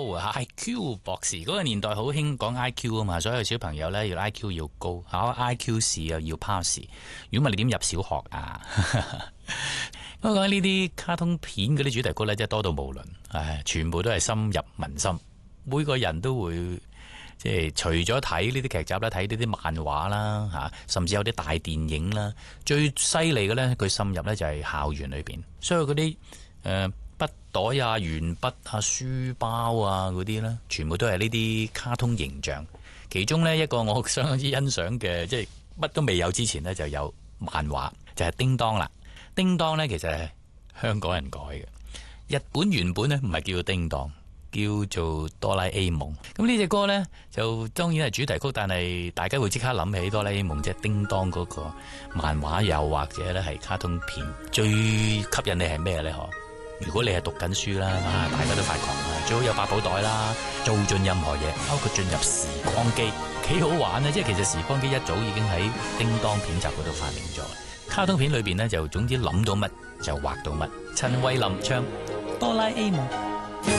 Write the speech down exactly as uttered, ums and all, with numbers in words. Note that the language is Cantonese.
I Q 博士。嗰個年代好興講 I Q 啊嘛，所有小朋友呢要 I Q 要高，考 I Q 試又要 pass， 如果唔係你點入小學啊？不過講呢啲卡通片嗰啲主題曲呢，真係多到無倫，唉，全部都係深入民心，每個人都會即係除咗睇呢啲劇集啦，睇呢啲漫畫啦吓，甚至有啲大電影啦。最犀利嘅呢，佢滲入呢就係校園裏邊，所以嗰啲誒筆袋啊、鉛筆啊、書包啊嗰啲呢，全部都係呢啲卡通形象。其中呢，一個我相當之欣賞嘅，即係乜都未有之前呢，就有漫畫，就係叮當啦。叮當呢，其實係香港人改嘅，日本原本呢唔係叫叮當，叫做哆啦 A 夢。咁呢隻歌呢，就當然係主題曲，但係大家會即刻諗起哆啦 A 夢，即係叮當嗰個漫畫，又或者呢係卡通片。最吸引你係咩呢？嗬？如果你係讀緊書啦，啊，大家都發狂啦，最好有百寶袋啦，做盡任何嘢，包括進入時光機，幾好玩啊！即係其實時光機一早已經喺叮當片集嗰度發明咗。卡通片裏邊呢，就總之諗到乜就畫到乜。陳慧琳唱哆啦 A 夢。